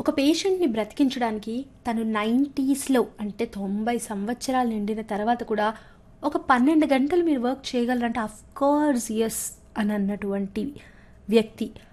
ఒక పేషెంట్‌ని బ్రతికించడానికి తను 90స్‌లో అంటే 90 సంవత్సరాలు నిండిన తర్వాత కూడా ఒక 12 గంటలు మీరు వర్క్ చేయగలరంటే ఆఫ్‌కోర్స్ యెస్ అనన్నటువంటి వ్యక్తి.